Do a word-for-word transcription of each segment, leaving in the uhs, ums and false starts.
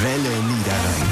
Welle Niederrhein.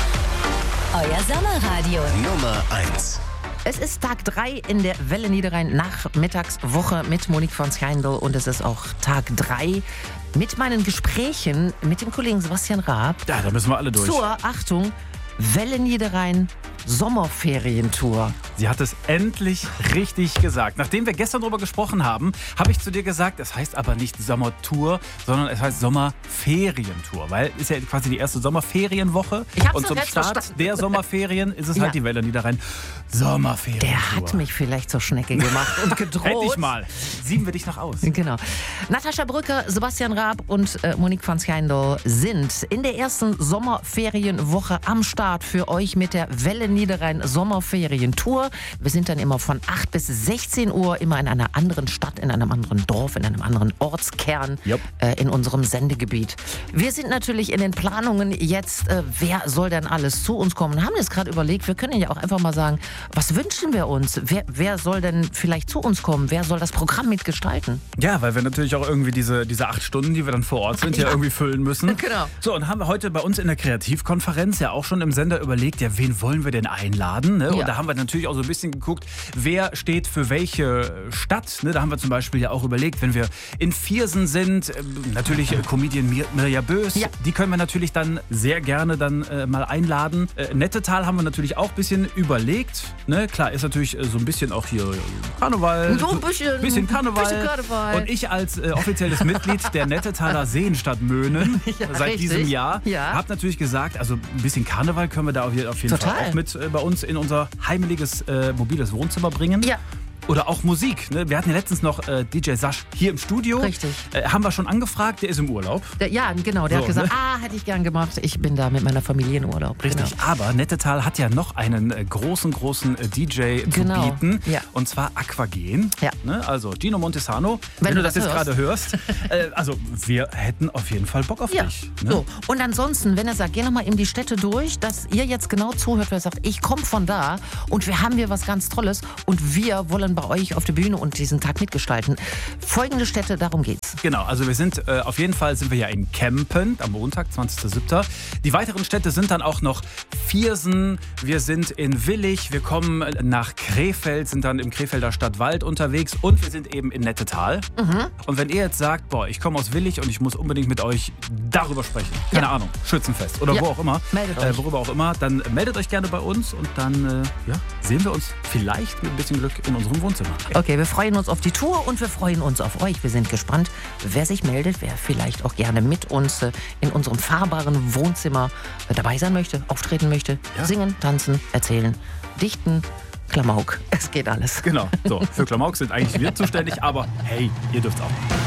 Euer Sommerradio. Nummer eins. Es ist Tag drei in der Welle Niederrhein Nachmittagswoche mit Monique von Skindl und es ist auch Tag drei mit meinen Gesprächen mit dem Kollegen Sebastian Raab. Ja, da müssen wir alle durch. Zur, Achtung, Welle Niederrhein Sommerferientour. Sie hat es endlich richtig gesagt. Nachdem wir gestern darüber gesprochen haben, habe ich zu dir gesagt, es heißt aber nicht Sommertour, sondern es heißt Sommerferientour, weil es ist ja quasi die erste Sommerferienwoche. Ich hab's und doch zum jetzt Start verstanden. der Sommerferien ist es Ja. halt die Welle Niederrhein Sommerferientour. Der hat mich vielleicht zur Schnecke gemacht und gedroht. Endlich mal. Sieben wir dich noch aus. Genau. Natascha Brücker, Sebastian Raab und äh, Monique von Skindl sind in der ersten Sommerferienwoche am Start für euch mit der Welle Niederrhein Sommerferientour. Wir sind dann immer von acht bis sechzehn Uhr immer in einer anderen Stadt, in einem anderen Dorf, in einem anderen Ortskern Yep. äh, in unserem Sendegebiet. Wir sind natürlich in den Planungen jetzt, äh, wer soll denn alles zu uns kommen? Haben jetzt gerade überlegt, wir können ja auch einfach mal sagen, was wünschen wir uns? Wer, wer soll denn vielleicht zu uns kommen? Wer soll das Programm mitgestalten? Ja, weil wir natürlich auch irgendwie diese, diese acht Stunden, die wir dann vor Ort sind, ja, Ja. irgendwie füllen müssen. Genau. So, und haben wir heute bei uns in der Kreativkonferenz ja auch schon im Sender überlegt, ja, wen wollen wir denn einladen? Ne? Ja. Und da haben wir natürlich auch so ein bisschen geguckt, wer steht für welche Stadt. Ne? Da haben wir zum Beispiel ja auch überlegt, wenn wir in Viersen sind, äh, natürlich äh, Comedian Mir Mirja Bös, Ja. die können wir natürlich dann sehr gerne dann äh, mal einladen. Äh, Nettetal haben wir natürlich auch ein bisschen überlegt. Ne? Klar, ist natürlich äh, so ein bisschen auch hier äh, Karneval. So ein bisschen- bisschen Karneval. bisschen Karneval. Und ich als äh, offizielles Mitglied der Nettetaler Seenstadt Möhnen Ja, seit richtig. diesem Jahr Ja. habe natürlich gesagt, also ein bisschen Karneval können wir da auf je- auf jeden Total. Fall auch mit äh, bei uns in unser heimeliges äh, mobiles Wohnzimmer bringen. Ja. Oder auch Musik. Ne? Wir hatten ja letztens noch äh, D J Sasch hier im Studio. Richtig. Äh, haben wir schon angefragt, der ist im Urlaub. Der, ja, genau. Der So, hat gesagt, ne? ah, hätte ich gern gemacht. Ich bin da mit meiner Familie in Urlaub. Richtig, Genau. aber Nettetal hat ja noch einen äh, großen, großen äh, D J Genau, zu bieten. ja. Und zwar Aquagen. Ja. Ne? Also Gino Montesano, wenn, Wenn du du das das jetzt hörst. gerade hörst. äh, also wir hätten auf jeden Fall Bock auf Ja, dich. Ne? so. Und ansonsten, wenn er sagt, geh nochmal in die Städte durch, dass ihr jetzt genau zuhört, wer sagt, ich komme von da und wir haben hier was ganz Tolles und wir wollen bei euch auf der Bühne und diesen Tag mitgestalten. Folgende Städte, darum geht's. Genau, also wir sind, äh, auf jeden Fall sind wir ja in Kempen am Montag, zwanzigster siebter Die weiteren Städte sind dann auch noch Viersen, wir sind in Willich, wir kommen nach Krefeld, sind dann im Krefelder Stadtwald unterwegs und wir sind eben in Nettetal. Mhm. Und wenn ihr jetzt sagt, boah, ich komme aus Willich und ich muss unbedingt mit euch darüber sprechen, keine Ja. Ahnung, Schützenfest oder Ja. wo auch immer, Meldet äh, euch. worüber auch immer, dann meldet euch gerne bei uns und dann äh, ja, sehen wir uns vielleicht mit ein bisschen Glück in unserem Wohnzimmer. Okay, wir freuen uns auf die Tour und wir freuen uns auf euch. Wir sind gespannt, wer sich meldet, wer vielleicht auch gerne mit uns äh, in unserem fahrbaren Wohnzimmer äh, dabei sein möchte, auftreten möchte, Ja. singen, tanzen, erzählen, dichten, Klamauk. Es geht alles. Genau, so, für Klamauk sind eigentlich wir zuständig, aber hey, ihr dürft's auch.